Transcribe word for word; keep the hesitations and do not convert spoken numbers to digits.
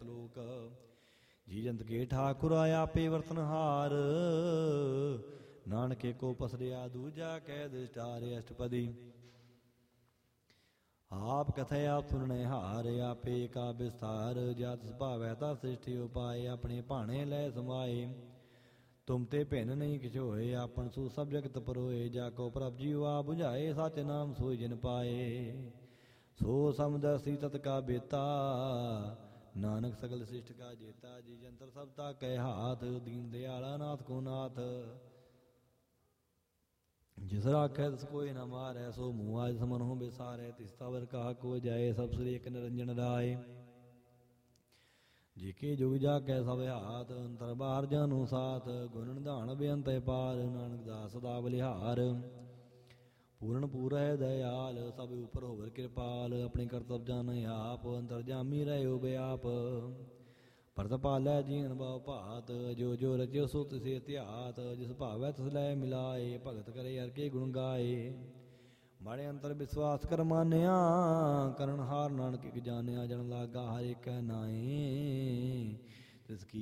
ਸਲੋਕ। ਜੀ ਜੰਤ ਕੇ ਠਾਕੁਰ ਆਪੇ ਵਰਤਨਹਾਰ, ਨਾਨਕੇ ਕੋ ਪਸਰਿਆ ਦੂਜਾ ਕਹਿ ਦਿਸ਼ਟਾਰ। ਅਸ਼ਟਪਦੀ। ਆਪ ਕਥੈ ਆਪ ਸੁਨਣੇ ਹਾਰ, ਆਪੇ ਕਾ ਵਿਸਥਾਰ। ਜਤ ਸੁਭਾਵੈ ਤਾ ਸ੍ਰਿਸ਼ਟਿ ਉਪਾਏ, ਆਪਣੇ ਭਾਣੇ ਲੈ ਸਮਾਏ। ਤੁਮ ਤੇ ਭਿੰਨ ਨਹੀਂ ਕਿਛ ਹੋਏ, ਆਪਨ ਸੂ ਸਭ ਜਗਤ ਪਰੋਏ। ਜਾ ਕੋ ਪ੍ਰਭ ਜੀਉ ਆ ਬੁਝਾਏ, ਸਚ ਨਾਮ ਸੋਈ ਜਿਨ ਪਾਏ। ਸੋ ਸਮਝਸੀ ਤਤ ਕਾ ਬੇਤਾ, ਨਾਨਕ ਸਗਲ ਸ੍ਰਿਸ਼ਟ ਕਾ ਜੇਤਾ। ਜੀ ਜੰਤਰ ਸਭ ਤਾ ਕੈ ਹਾਥ, ਦੀਨ ਦਿਆਲਾ ਨਾਥ ਕੋ ਨਾਥ। ਜਿਸ ਰਾਖੈ ਤਿਸ ਕੋਇ ਨ ਮਾਰੈ, ਸੋ ਮੂੰਹ ਆਜ ਸਮਨਹੁ ਬਿਸਾਰੈ। ਤਿਸ ਤਵਰ ਕਹਾ ਕੋ ਜਾਏ, ਸਭ ਸ੍ਰੀ ਏਕ ਨਿਰੰਜਨ ਰਾਏ। ਜੀ ਕੇ ਜੁਗ ਜਾ ਕੈ ਸਭ ਹਾਥ, ਅੰਤਰ ਬਾਹਰ ਜਾਨੂ ਸਾਥ। ਗੁਣ ਨਿਧਾਨ ਬੇਅੰਤ ਪਾਰ, ਨਾਨਕ ਦਾਸ ਸਦਾ ਬਲਿਹਾਰ। ਪੂਰਨ ਪੂਰੈ ਦਇਆਲ, ਸਭ ਉਪਰ ਹੋਵਰ ਕਿਰਪਾਲ। ਆਪਣੇ ਕਰਤਬ ਜਾਣੈ ਆਪ, ਅੰਤਰ ਜਾਮੀ ਰਹਿਓ ਬਿਆਪ। ਭਰਤ ਪਾਲੈ ਜੀਨ ਬਹੁ ਭਾਤ, ਜੋ ਜੋ ਰਚਿਓ ਸੋ ਤਿਸੇ ਧਿਆਤ। ਜਿਸ ਭਾਵੈ ਤਿਸ ਲੈ ਮਿਲਾਏ, ਭਗਤ ਕਰੇ ਹਰਿ ਕੇ ਗੁਣ ਗਾਏ। ਮਾੜੇ ਅੰਤਰ ਵਿਸ਼ਵਾਸ ਕਰ ਮਾਨਿਆ, ਕਰਨ ਹਾਰ ਨਾਨਕ ਇਕ ਜਾਣਿਆ। ਜਨ ਲਾਗਾ ਹਰ ਏਕੈ ਨਾਏ, ਤਿਸ ਕੀ